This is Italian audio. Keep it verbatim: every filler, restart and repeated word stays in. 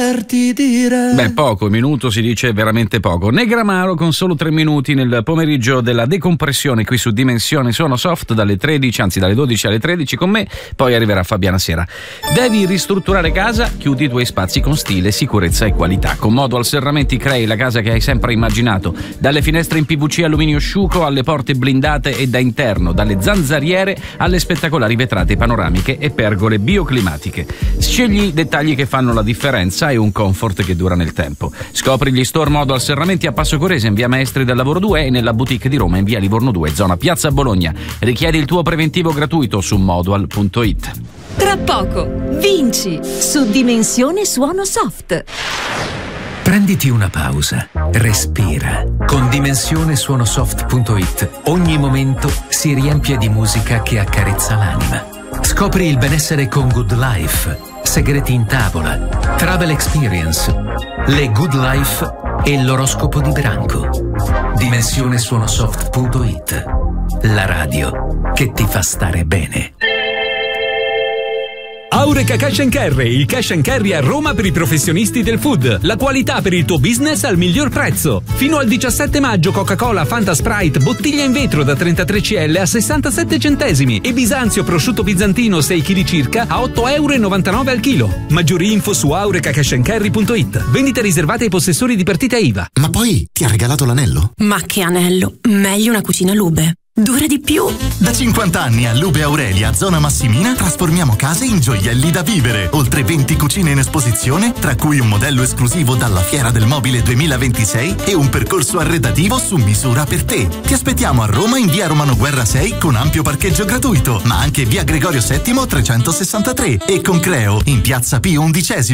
poterti dire. Beh, poco, minuto si dice veramente poco. Negramaro con solo tre minuti nel pomeriggio della decompressione qui su Dimensione Suono Soft dalle tredici, anzi dalle dodici alle tredici con me, poi arriverà Fabiana Sera. Devi ristrutturare casa? Chiudi i tuoi spazi con stile, sicurezza e qualità. Con Modual Serramenti crei la casa che hai sempre immaginato, dalle finestre in P V C alluminio asciugo alle porte blindate e da interno, dalle zanzariere alle spettacolari vetrate panoramiche e pergole bioclimatiche. Scegli i dettagli che fanno la differenza e un comfort che dura nel tempo. Scopri gli store Modual Serramenti a Passo Corese in via Maestri del Lavoro due e nella boutique di Roma in via Livorno due, zona Piazza Bologna. Richiedi il tuo preventivo gratuito su modual punto it. Tra poco vinci su Dimensione Suono Soft. Prenditi una pausa, respira. Con Dimensione Suono Soft punto it ogni momento si riempie di musica che accarezza l'anima. Scopri il benessere con Good Life, segreti in tavola, travel experience, le Good Life e l'oroscopo di branco. Dimensione Suono Soft punto it, la radio che ti fa stare bene. Aureka Cash and Carry, il cash and carry a Roma per i professionisti del food. La qualità per il tuo business al miglior prezzo. Fino al diciassette maggio Coca-Cola, Fanta, Sprite, bottiglia in vetro da trentatré centilitri a sessantasette centesimi e Bisanzio prosciutto bizantino sei chili circa a otto virgola novantanove euro al chilo. Maggiori info su aureka cash and carry punto it. Vendita riservata ai possessori di partita I V A. Ma poi ti ha regalato l'anello? Ma che anello? Meglio una cucina Lube. Dura di più. Da cinquanta anni a Lube Aurelia, zona Massimina, trasformiamo case in gioielli da vivere. Oltre venti cucine in esposizione, tra cui un modello esclusivo dalla Fiera del Mobile duemilaventisei e un percorso arredativo su misura per te. Ti aspettiamo a Roma in via Romano Guerra sei con ampio parcheggio gratuito, ma anche via Gregorio settimo trecentosessantatré e con Creo in piazza Pio undicesimo.